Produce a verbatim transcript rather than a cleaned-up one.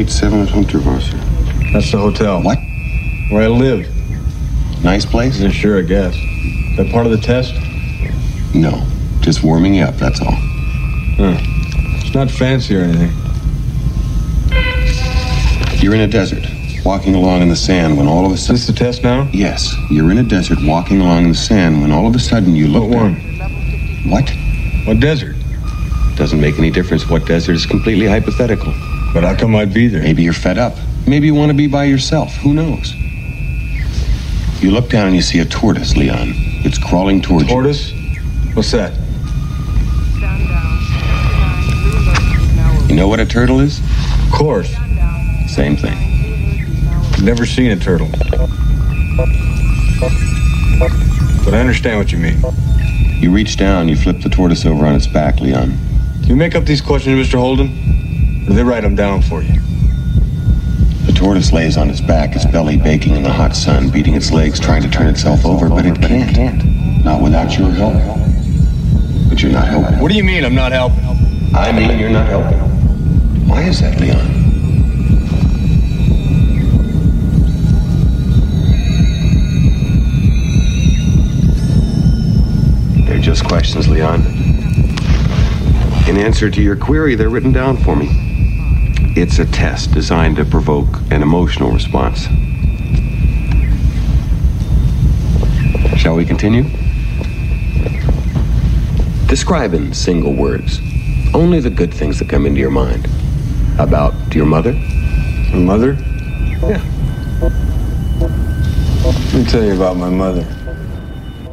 eight seven Hunterwasser. That's the hotel. What? Where I live. Nice place? Yeah, sure, I guess. Is that part of the test? No. Just warming you up, that's all. Huh. It's not fancy or anything. You're in a desert, walking along in the sand when all of a sudden... Is this the test now? Yes. You're in a desert, walking along in the sand when all of a sudden you look... What one? What? What desert? Doesn't make any difference what desert. It's completely hypothetical. But how come I'd be there? Maybe you're fed up. Maybe you want to be by yourself. Who knows? You look down and you see a tortoise, Leon. It's crawling towards tortoise? you. Tortoise? What's that? You know what a turtle is? Of course. Same thing. Never seen a turtle. But I understand what you mean. You reach down, you flip the tortoise over on its back, Leon. Do you make up these questions, Mister Holden? Or do they write them down for you? The tortoise lays on its back, its belly baking in the hot sun, beating its legs, trying to turn itself over, but it can't. Not without your help. But you're not helping. What do you mean I'm not helping? I mean you're not helping. Why is that, Leon? They're just questions, Leon. In answer to your query, they're written down for me. It's a test designed to provoke an emotional response. Shall we continue? Describe in single words only the good things that come into your mind. About your mother? My mother? Yeah. Let me tell you about my mother.